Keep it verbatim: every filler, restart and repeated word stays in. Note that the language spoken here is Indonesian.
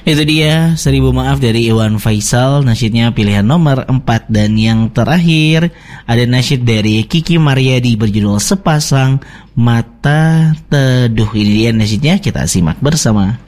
Itu dia Seribu Maaf dari Iwan Faisal, nasyidnya pilihan nomor empat. Dan yang terakhir ada nasyid dari Kiki Maryadi berjudul Sepasang Mata Teduh. Ini dia nasyidnya, kita simak bersama.